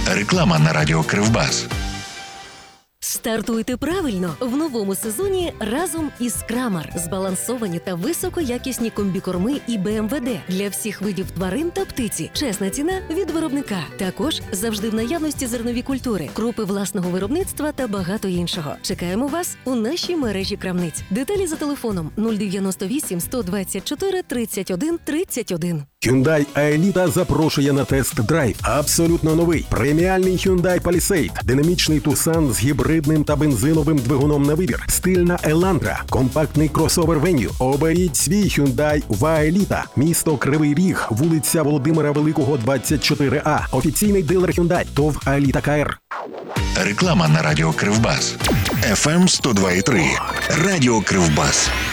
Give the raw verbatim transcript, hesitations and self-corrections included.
Реклама на радіо Кривбас. Стартуйте правильно в новому сезоні разом із Крамар. Збалансовані та високоякісні комбікорми і Б М В Д для всіх видів тварин та птиці. Чесна ціна від виробника. Також завжди в наявності зернові культури, крупи власного виробництва та багато іншого. Чекаємо вас у нашій мережі крамниць. Деталі за телефоном нуль дев'яносто вісім сто двадцять чотири тридцять один тридцять один. Hyundai Аеліта запрошує на тест-драйв. Абсолютно новий преміальний Hyundai Palisade, динамічний Tucson з гібридним та бензиновим двигуном на вибір, стильна Elantra, компактний кросовер Venue. Оберіть свій Hyundai в Аеліта. Місто Кривий Ріг, вулиця Володимира Великого, двадцять чотири А. Офіційний дилер Hyundai, ТОВ Аеліта К Р. Реклама на радіо Кривбас. Еф Ем сто два і три. Радіо Кривбас.